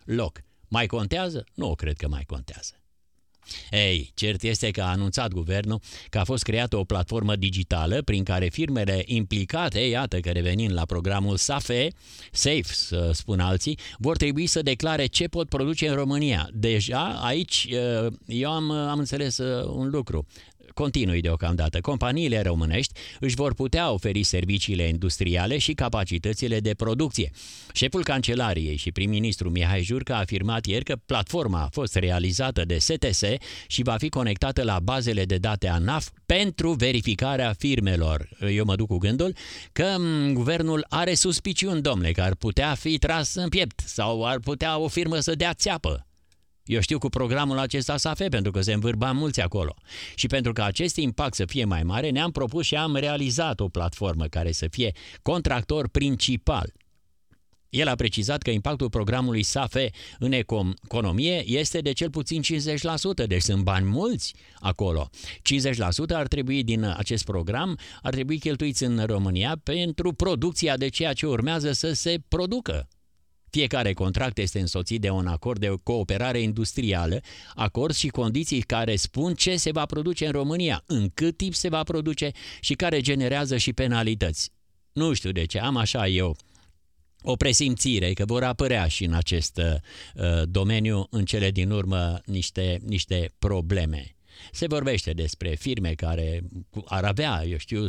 loc. Mai contează? Nu cred că mai contează. Ei, cert este că a anunțat guvernul că a fost creată o platformă digitală prin care firmele implicate, iată că revenind la programul SAFE, SAFE să spun alții, vor trebui să declare ce pot produce în România. Deja aici eu am înțeles un lucru. Continui deocamdată. Companiile românești își vor putea oferi serviciile industriale și capacitățile de producție. Șeful Cancelariei și prim-ministru Mihai Jurcă a afirmat ieri că platforma a fost realizată de STS și va fi conectată la bazele de date ANAF pentru verificarea firmelor. Eu mă duc cu gândul că guvernul are suspiciuni, domnule, că ar putea fi tras în piept sau ar putea o firmă să dea țeapă. Eu știu cu programul acesta SAFE, pentru că se învârba mulți acolo. Și pentru că acest impact să fie mai mare, ne-am propus și am realizat o platformă care să fie contractor principal. El a precizat că impactul programului SAFE în economie este de cel puțin 50%, deci sunt bani mulți acolo. 50% ar trebui din acest program, ar trebui cheltuiți în România pentru producția de ceea ce urmează să se producă. Fiecare contract este însoțit de un acord de cooperare industrială, acord și condiții care spun ce se va produce în România, în cât timp se va produce și care generează și penalități. Nu știu de ce, am așa eu o presimțire că vor apărea și în acest domeniu în cele din urmă niște probleme. Se vorbește despre firme care ar avea, eu știu,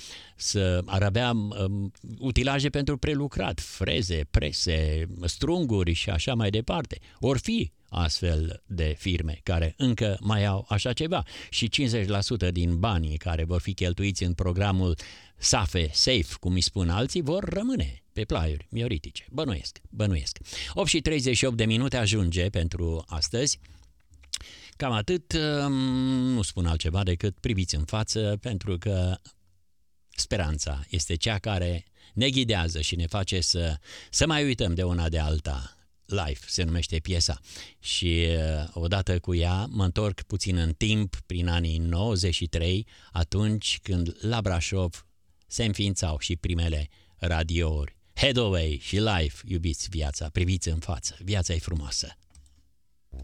ar avea utilaje pentru prelucrat, freze, prese, strunguri și așa mai departe. Or fi astfel de firme care încă mai au așa ceva și 50% din banii care vor fi cheltuiți în programul SAFE, SAFE, cum îi spun alții, vor rămâne pe plaiuri mioritice. Bănuiesc. 8:38 ajunge pentru astăzi. Cam atât, nu spun altceva decât priviți în față, pentru că speranța este cea care ne ghidează și ne face să mai uităm de una de alta. Life se numește piesa și odată cu ea mă întorc puțin în timp, prin anii 93, atunci când la Brașov se înființau și primele radiouri. Headway și Life, iubiți viața, priviți în față, viața e frumoasă.